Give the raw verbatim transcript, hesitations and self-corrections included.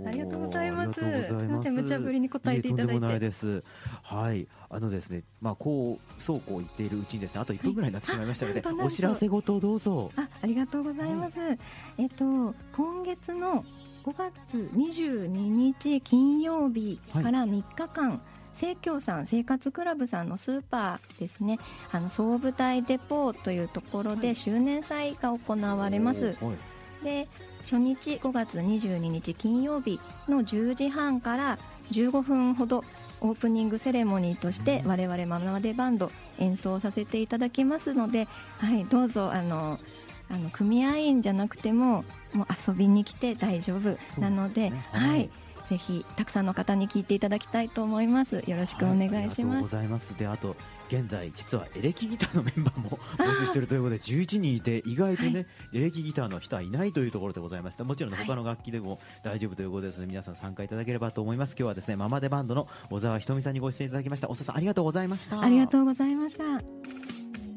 ありがとうございます。 ありがとうございます。 すいません、無茶ぶりに答えていただいて。 いえ、とんでもないです。はい、あのですね、まあこうそうこう言っているうちにですね、あといっぷんぐらいになってしまいましたので、 はい、 お知らせごとどうぞ。 あ、ありがとうございます。はい、えっと今月のごがつにじゅうににち金曜日からみっかかん、はい、生協さん生活クラブさんのスーパーですね、あの総武台デポーというところで周年祭が行われます。はい、で初日ごがつにじゅうににち金曜日のじゅうじはんからじゅうごふんほどオープニングセレモニーとして我々マナデバンド演奏させていただきますので、はい、どうぞあのあの組合員じゃなくてももう遊びに来て大丈夫なので、ね、はい、はい、ぜひたくさんの方に聞いていただきたいと思います。よろしくお願いします。はい、ありがとうございます。で、あと現在実はエレキギターのメンバーも募集しているということでじゅういちにんいて、意外とね、はい、エレキギターの人はいないというところでございまして、もちろん、ね、他の楽器でも大丈夫ということですので、皆さん参加いただければと思います。今日はですねママデバンドの小澤ひとみさんにご出演いただきました。小澤さん、ありがとうございました。 ありがとうございました。